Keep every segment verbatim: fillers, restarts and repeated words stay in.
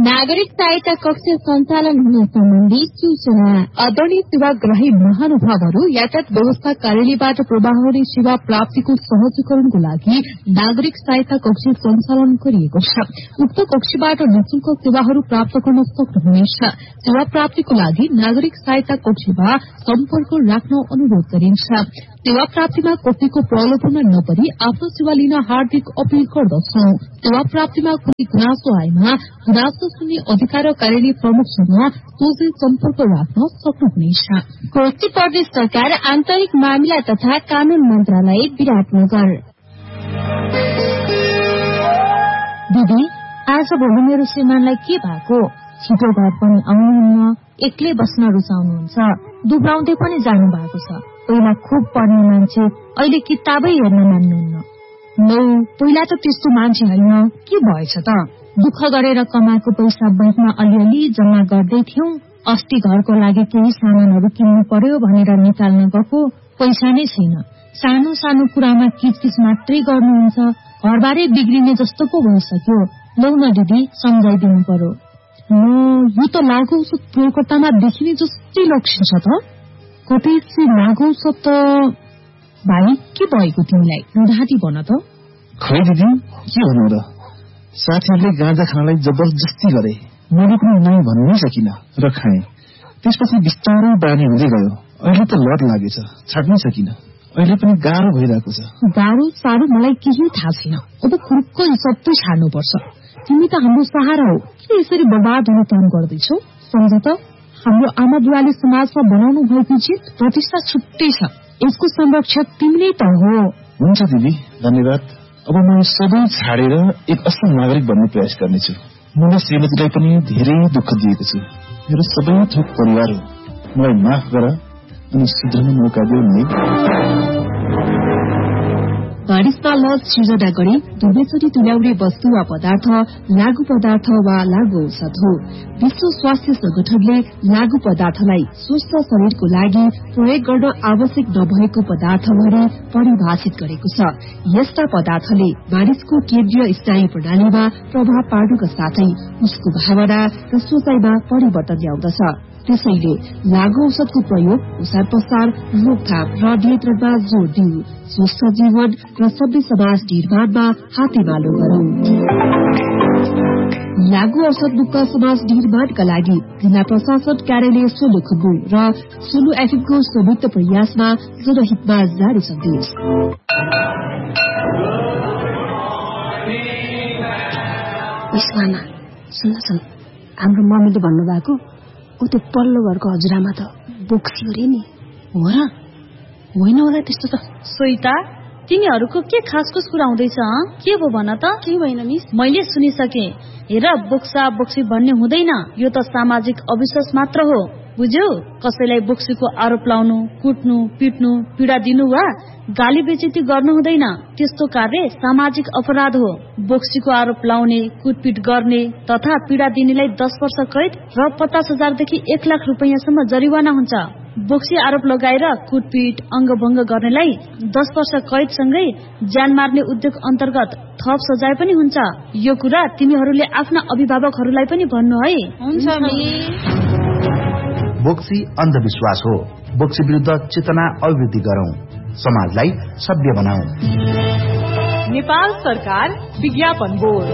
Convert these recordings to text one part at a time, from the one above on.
नागरिक सहायता कक्ष सञ्चालन हुने सम्बन्धी सूचना। आदरणीय सेवाग्राही महानुभावहरू, यातायात व्यवस्था कार्यालयबाट प्रवाह हुने सेवा प्राप्तिको सहजीकरणको लागि नागरिक सहायता कक्ष सञ्चालन गरिएको छ। उक्त कक्षबाट निशुल्क सेवाहरू प्राप्त गर्न सक्नुहुनेछ। सेवा प्राप्तिको लागि नागरिक सहायता कक्षमा सम्पर्क राख्न अनुरोध गरिन्छ। सेवा प्राप्तिमा कसैको प्रलोभनमा नपरी आफ्नो सेवा लिन हार्दिक अपील गर्दछौ। सेवा प्राप्तिमा कुनै गुनासो आएमा गुनासो सुन्ने अधिकार कार्यालय प्रमुखसँग सोझै सम्पर्क राख्न सक्नुहुनेछ। कोशी प्रदेश सरकार आन्तरिक मामिला तथा कानून मन्त्रालय विराटनगर। दिदी, आज भोलि मेरो श्रीमानलाई के भएको? छिटो घर पनि आउनुहुन्न, एक्लै बस्न रुचाउनुहुन्छ, दुब्राउँदै पनि जानु भएको छ। पहिला खुब पढ्ने मान्छे, अहिले किताबै हेर्न मान्नुहुन्न। नौ, पहिला त त्यस्तो मान्छे होइन, के भएछ त? दुःख गरेर कमाएको पैसा बैंकमा अलिअलि जम्मा गर्दै थियौं। अस्ति घरको लागि केही सामानहरू किन्नु पर्यो भनेर निकाल्न गएको, पैसा नै छैन। सानो सानो कुरामा किचकिच मात्रै गर्नुहुन्छ, घरबारे बिग्रिने जस्तो पो भइसक्यो। लौ न दिदी, सम्झाइदिनु पर्यो। यो त लागु औषध प्रयोगकर्तामा देखिने जस्तै लक्षण छ त। कतै लागु औषध त भाइ, के भएको तिमीलाई? नुधाती भन त। खै दिदी, के भन्नु र? साथीहरूले गाँजा खानलाई जबरजस्ती गरे, मैले पनि नै भन्नु नै सकिन र खाएँ। त्यसपछि बिस्तारै बानी हुँदै गयो। अहिले त लत लागेछ, छाड्नै सकिन। अहिले पनि गाह्रो भइरहेको छ। गाह्रो साह्रो मलाई केही थाहा छैन। अब खुर्क सबै छाड्नुपर्छ। तिमी त हाम्रो सहारा हो, किन यसरी बर्बाद हुन काम गर्दैछौ? सम्झ त, हाम्रो आमा बुवाले समाजमा बनाउनु भएको जित प्रतिष्ठा छुट्टै छ। यसको संरक्षक तिमी नै त हो। हुन्छ दिदी, धन्यवाद। अब म सबै छाडेर एक असल नागरिक बन्ने प्रयास गर्नेछु। मलाई श्रीमतीलाई पनि धेरै दुःख दिएको छु। मेरो सबै थोक परिवार हो, मलाई माफ गर अनि सुध्रने मौका देऊ नि। बारिशमा लज सिर्जना गरी दुवैचोटि तुल्याउने वस्तु वा पदार्थ लागू पदार्थ वा लागू औषध हो। विश्व स्वास्थ्य संगठनले लागू पदार्थलाई स्वस्थ शरीरको लागि प्रयोग गर्न आवश्यक नभएको पदार्थ भनी परिभाषित गरेको छ। यस्ता पदार्थले मानिसको केन्द्रीय स्नायु प्रणालीमा प्रभाव पार्नुका साथै उसको भावना र सोचाइमा परिवर्तन ल्याउँदछ। त्यसैले लागू औषधको प्रयोग, ओसार पसार, रोकथाम र नियन्त्रणमा जोड़ दिऊ। स्वस्थ जीवन र सभ्य समाज निर्माणमा हातेमालो गरौं। लागू औषध मुक्त समाज निर्माणका लागि जिल्ला प्रशासन कार्यालय सोलुखुम्बु र सोलु एफएमको संयुक्त प्रयासमा जनहितमा जारी सन्देश। मामा, सुन्न सुन, हाम्रो मम्मीले भन्नुभएको ऊ त्यो पल्लो घरको हजुरआमा त बोक्सी अरे नि। हो र? होइन होला त्यस्तो त। सोइता, तिमीहरूको के खासखुस कुरा हुँदैछ? के भो भन त? के भएन मिस? मैले सुनिसके। हेर, बोक्सा बोक्सी भन्ने हुँदैन, यो त सामाजिक अविश्वास मात्र हो, बुझ्यौ? कसैलाई बोक्सीको आरोप लाउनु, कुट्नु, पिट्नु, पीड़ा दिनु वा गाली बेइज्जती गर्नु हुँदैन। त्यस्तो कार्य सामाजिक अपराध हो। बोक्सीको आरोप लाउने, कुटपिट गर्ने तथा पीड़ा दिनेलाई दस वर्ष कैद र पचास हजारदेखि एक लाख रुपियाँसम्म जरिवाना हुन्छ। बोक्सी आरोप लगाएर कुटपिट, अंगभंग गर्नेलाई दस वर्ष कैदसँगै ज्यान मार्ने उद्योग अन्तर्गत थप सजाय पनि हुन्छ। यो कुरा तिमीहरूले आफ्ना अभिभावकहरूलाई पनि भन्नु है। हुन्छ मिस। बोक्सी अन्धविश्वास हो। बोक्सी विरुद्ध चेतना अभिवृद्धि गरौं, समाजलाई सभ्य बनाऊ। नेपाल सरकार विज्ञापन बोर्ड।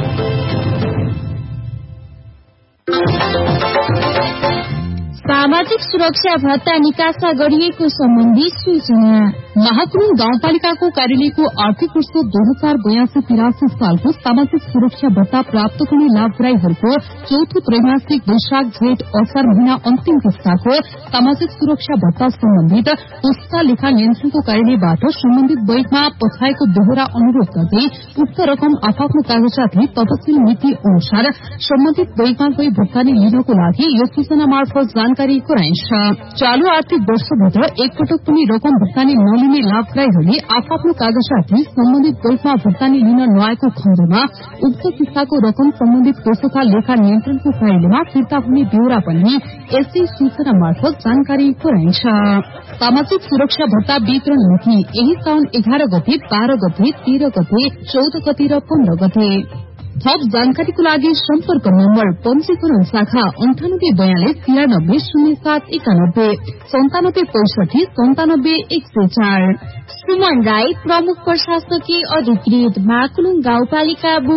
सामाजिक सुरक्षा भत्ता निकासा गरिएको सम्बन्धी सूचना। महाकुम गाउँपालिकाको कार्यालयको आर्थिक वर्ष दुई हजार बयासी तिरासी सालको सामाजिक सुरक्षा भत्ता प्राप्त गर्ने लाभग्राहीहरूको चौथो त्रैमासिक वैशाख जेठ असार महीना अन्तिम किस्ताको सामाजिक सुरक्षा भत्ता सम्बन्धित पुस्ता लेखा नियन्त्रणको कार्यालयबाट सम्बन्धित बैंकमा पठाएको दोहोरा अनुरोध गर्दै उक्त रकम आफ्नो कागजातले तपसिल नीति अनुसार सम्बन्धित बैंकमा गई भुक्तानी लिनको लागि यो सूचना मार्फत जानकारी गराइन्छ। चालू आर्थिक वर्षभित्र एकपटक पनि रकम भुक्तानी नलिने लाभग्राहीहरूले आफ्नो कागजातले सम्बन्धित बैंकमा भुक्तानी लिन नआएको खण्डमा उक्त किस्ताको रकम सम्बन्धित कोषका लेखा नियन्त्रणको कार्यालयमा फिर्ता हुने ब्यौरा पनि यसै सूचना मार्फत जानकारी गराइन्छ। सामाजिक सुरक्षा भत्ता वितरण मिति यही साउन एघार गते, बाह्र गते, तेह्र गते, चौध गते र पन्ध्र गते। थप जानकारीको लागि सम्पर्क नम्बर पञ्जीकरण शाखा अन्ठानब्बे बयालिस तिरानब्बे शून्य सात एकानब्बे सन्तानब्बे पैसठी सन्तानब्बे एक सय चार। सुमन राई प्रमुख प्रशासकीय अधिकृत माकुलुङ गाउँपालिका